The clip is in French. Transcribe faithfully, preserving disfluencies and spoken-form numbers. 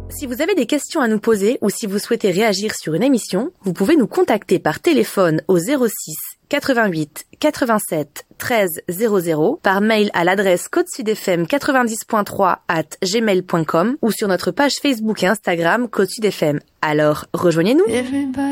Si vous avez des questions à nous poser ou si vous souhaitez réagir sur une émission, vous pouvez nous contacter par téléphone au zéro six quatre-vingt-huit quatre-vingt-sept treize zéro zéro, par mail à l'adresse côte sud f m quatre-vingt-dix point trois arobase gmail point com ou sur notre page Facebook et Instagram Côte Sud F M. Alors, rejoignez-nous.